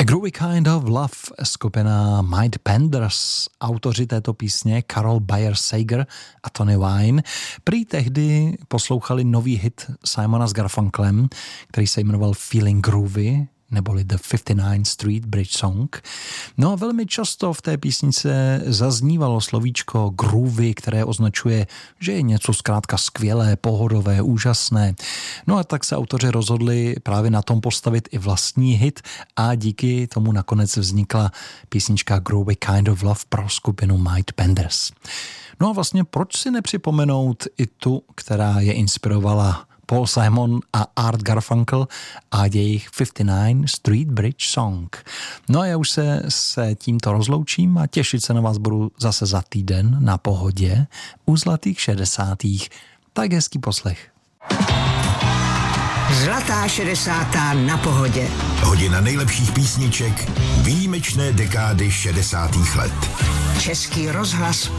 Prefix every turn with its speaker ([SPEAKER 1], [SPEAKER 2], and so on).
[SPEAKER 1] Groovy Kind of Love, skupina Mindbenders, autoři této písně Carol Bayer Sager a Tony Wine, prý tehdy poslouchali nový hit Simona s Garfunklem, který se jmenoval Feeling Groovy, neboli The 59th Street Bridge Song. No a velmi často v té písnice zaznívalo slovíčko groovy, které označuje, že je něco zkrátka skvělé, pohodové, úžasné. No a tak se autoři rozhodli právě na tom postavit i vlastní hit a díky tomu nakonec vznikla písnička Groovy Kind of Love pro skupinu Mindbenders. No a vlastně proč si nepřipomenout i tu, která je inspirovala Paul Simon a Art Garfunkel a jejich 59 Street Bridge Song. No a já už se tímto rozloučím a těšit se na vás budu zase za týden na Pohodě u Zlatých 60. Tak hezký poslech.
[SPEAKER 2] Zlatá 60. na Pohodě.
[SPEAKER 3] Hodina nejlepších písniček výjimečné dekády 60. let.
[SPEAKER 2] Český rozhlas